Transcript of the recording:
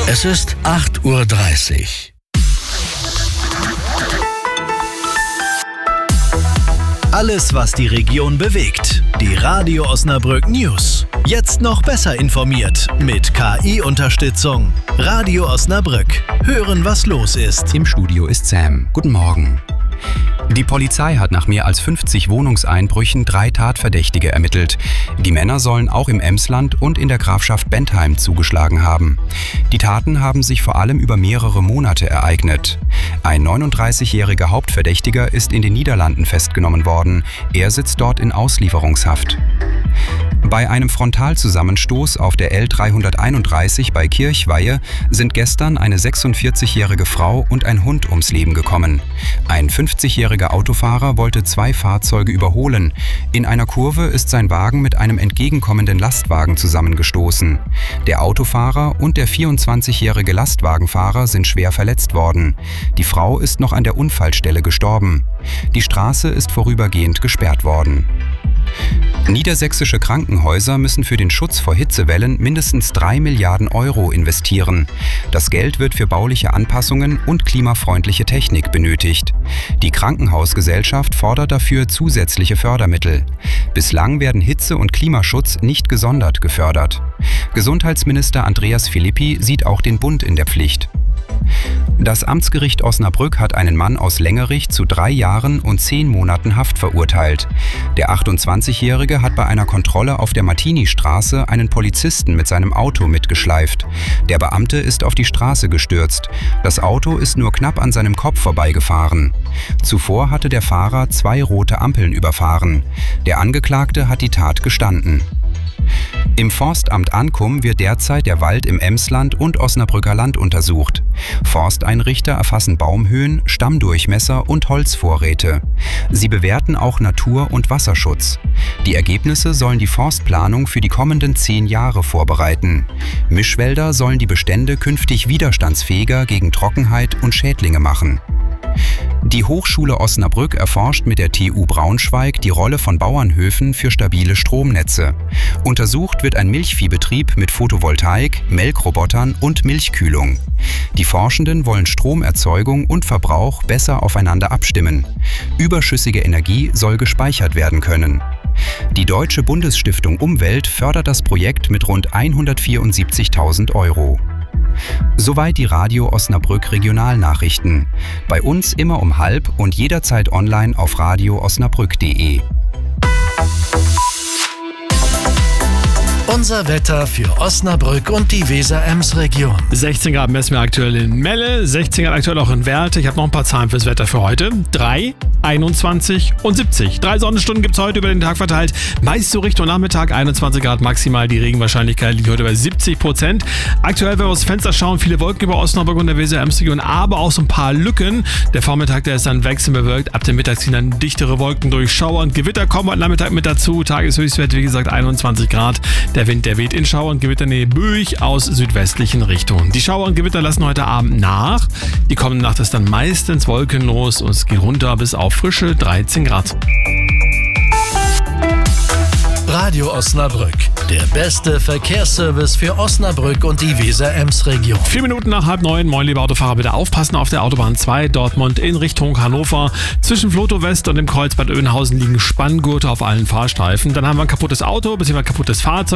Es ist 8:30 Uhr. Alles, was die Region bewegt. Die Radio Osnabrück News. Jetzt noch besser informiert mit KI-Unterstützung. Radio Osnabrück. Hören, was los ist. Im Studio ist Sam. Guten Morgen. Die Polizei hat nach mehr als 50 Wohnungseinbrüchen 3 Tatverdächtige ermittelt. Die Männer sollen auch im Emsland und in der Grafschaft Bentheim zugeschlagen haben. Die Taten haben sich vor allem über mehrere Monate ereignet. Ein 39-jähriger Hauptverdächtiger ist in den Niederlanden festgenommen worden. Er sitzt dort in Auslieferungshaft. Bei einem Frontalzusammenstoß auf der L331 bei Kirchweihe sind gestern eine 46-jährige Frau und ein Hund ums Leben gekommen. Ein 50-jähriger Autofahrer wollte 2 Fahrzeuge überholen. In einer Kurve ist sein Wagen mit einem entgegenkommenden Lastwagen zusammengestoßen. Der Autofahrer und der 24-jährige Lastwagenfahrer sind schwer verletzt worden. Die Frau ist noch an der Unfallstelle gestorben. Die Straße ist vorübergehend gesperrt worden. Niedersächsische Krankenhäuser müssen für den Schutz vor Hitzewellen mindestens 3 Milliarden Euro investieren. Das Geld wird für bauliche Anpassungen und klimafreundliche Technik benötigt. Die Krankenhausgesellschaft fordert dafür zusätzliche Fördermittel. Bislang werden Hitze- und Klimaschutz nicht gesondert gefördert. Gesundheitsminister Andreas Philippi sieht auch den Bund in der Pflicht. Das Amtsgericht Osnabrück hat einen Mann aus Längerich zu 3 Jahren und 10 Monaten Haft verurteilt. Der 28-Jährige hat bei einer Kontrolle auf der Martini-Straße einen Polizisten mit seinem Auto mitgeschleift. Der Beamte ist auf die Straße gestürzt. Das Auto ist nur knapp an seinem Kopf vorbeigefahren. Zuvor hatte der Fahrer 2 rote Ampeln überfahren. Der Angeklagte hat die Tat gestanden. Im Forstamt Ankum wird derzeit der Wald im Emsland und Osnabrücker Land untersucht. Forsteinrichter erfassen Baumhöhen, Stammdurchmesser und Holzvorräte. Sie bewerten auch Natur- und Wasserschutz. Die Ergebnisse sollen die Forstplanung für die kommenden 10 Jahre vorbereiten. Mischwälder sollen die Bestände künftig widerstandsfähiger gegen Trockenheit und Schädlinge machen. Die Hochschule Osnabrück erforscht mit der TU Braunschweig die Rolle von Bauernhöfen für stabile Stromnetze. Untersucht wird ein Milchviehbetrieb mit Photovoltaik, Melkrobotern und Milchkühlung. Die Forschenden wollen Stromerzeugung und Verbrauch besser aufeinander abstimmen. Überschüssige Energie soll gespeichert werden können. Die Deutsche Bundesstiftung Umwelt fördert das Projekt mit rund 174.000 Euro. Soweit die Radio Osnabrück Regionalnachrichten. Bei uns immer um 12:30 und jederzeit online auf radioosnabrück.de. Unser Wetter für Osnabrück und die Weser-Ems-Region. 16 Grad messen wir aktuell in Melle, 16 Grad aktuell auch in Werlte. Ich habe noch ein paar Zahlen fürs Wetter für heute. 3, 21 und 70. 3 Sonnenstunden gibt es heute über den Tag verteilt. Meist so Richtung Nachmittag, 21 Grad maximal. Die Regenwahrscheinlichkeit liegt heute bei 70%. Aktuell, wenn wir aus dem Fenster schauen, viele Wolken über Osnabrück und der Weser-Ems-Region, aber auch so ein paar Lücken. Der Vormittag, der ist dann wechselnd bewölkt. Ab dem Mittag ziehen dann dichtere Wolken durch. Schauer und Gewitter kommen heute Nachmittag mit dazu. Tageshöchstwert, wie gesagt, 21 Grad. Der Wind, der weht in Schauer und Gewitternähe böig aus südwestlichen Richtungen. Die Schauer und Gewitter lassen heute Abend nach. Die kommende Nacht ist dann meistens wolkenlos und es geht runter bis auf frische 13 Grad. Radio Osnabrück. Der beste Verkehrsservice für Osnabrück und die Weser-Ems-Region. 4 Minuten nach 8:30. Moin, liebe Autofahrer, bitte aufpassen auf der Autobahn 2 Dortmund in Richtung Hannover. Zwischen Flotow West und dem Kreuz Bad Oeynhausen liegen Spanngurte auf allen Fahrstreifen. Dann haben wir ein kaputtes Auto bzw. ein kaputtes Fahrzeug.